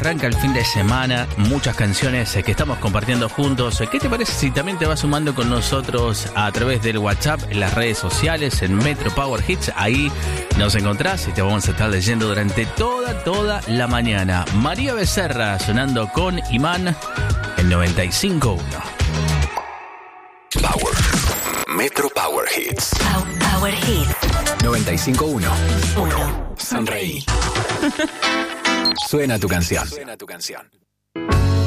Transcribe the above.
arranca el fin de semana, muchas canciones que estamos compartiendo juntos. ¿Qué te parece si también te vas sumando con nosotros a través del WhatsApp, en las redes sociales, en Metro Power Hits? Ahí nos encontrás y te vamos a estar leyendo durante toda la mañana. María Becerra sonando con Imán en 95.1. Power. Metro Power Hits. Power Hits. 95.1. 1. Sonreí. Suena tu canción.